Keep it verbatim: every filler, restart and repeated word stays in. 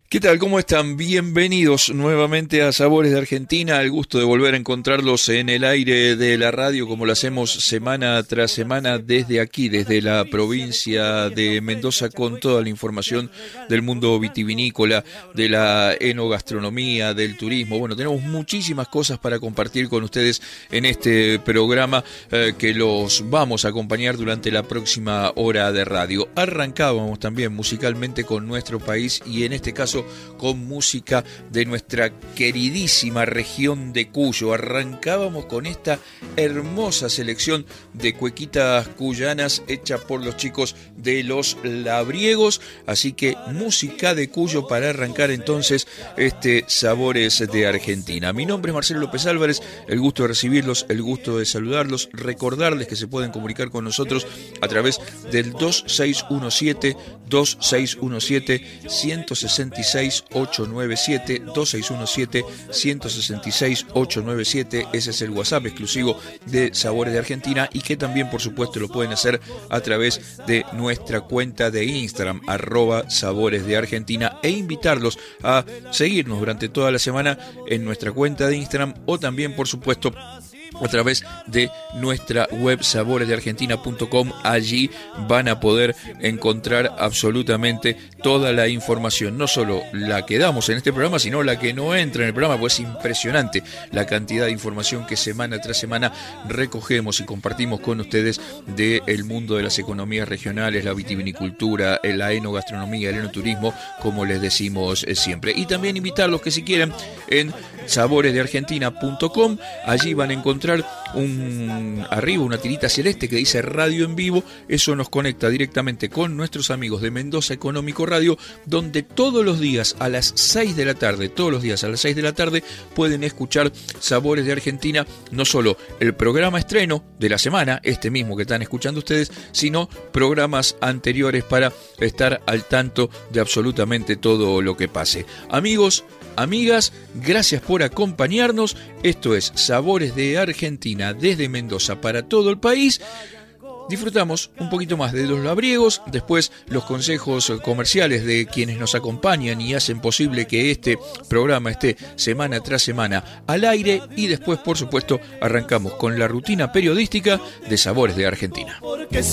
¿Qué tal? ¿Cómo están? Bienvenidos nuevamente a Sabores de Argentina. El gusto de volver a encontrarlos en el aire de la radio, como lo hacemos semana tras semana desde aquí, desde la provincia de Mendoza, con toda la información del mundo vitivinícola, de la enogastronomía, del turismo. Bueno, tenemos muchísimas cosas para compartir con ustedes en este programa eh, que los vamos a acompañar durante la próxima hora de radio. Arrancábamos también musicalmente con nuestro país y en este caso con música de nuestra queridísima región de Cuyo. Arrancábamos con esta hermosa selección de cuequitas cuyanas hecha por los chicos de Los Labriegos, así que música de Cuyo para arrancar entonces este Sabores de Argentina. Mi nombre es Marcelo López Álvarez, el gusto de recibirlos, el gusto de saludarlos, recordarles que se pueden comunicar con nosotros a través del dos seis uno siete, dos seis uno siete, uno seis seis, ocho nueve siete, dos seis uno siete, uno seis seis, ocho nueve siete. Ese es el WhatsApp exclusivo de Sabores de Argentina y que también por supuesto lo pueden hacer a través de nuestra cuenta de Instagram, arroba Sabores de Argentina, e invitarlos a seguirnos durante toda la semana en nuestra cuenta de Instagram o también por supuesto a través de nuestra web sabores de argentina punto com. Allí van a poder encontrar absolutamente toda la información, no solo la que damos en este programa, sino la que no entra en el programa, pues es impresionante la cantidad de información que semana tras semana recogemos y compartimos con ustedes del mundo de las economías regionales, la vitivinicultura, la enogastronomía, el enoturismo, como les decimos siempre. Y también invitarlos que si quieren en sabores de argentina punto com, allí van a encontrar un arriba una tirita celeste que dice radio en vivo. Eso nos conecta directamente con nuestros amigos de Mendoza Económico Radio, donde todos los días a las seis de la tarde, todos los días a las seis de la tarde pueden escuchar Sabores de Argentina, no solo el programa estreno de la semana, este mismo que están escuchando ustedes, sino programas anteriores para estar al tanto de absolutamente todo lo que pase. Amigos, amigas, gracias por acompañarnos. Esto es Sabores de Argentina desde Mendoza para todo el país. Disfrutamos un poquito más de Los Labriegos, después los consejos comerciales de quienes nos acompañan y hacen posible que este programa esté semana tras semana al aire, y después, por supuesto, arrancamos con la rutina periodística de Sabores de Argentina.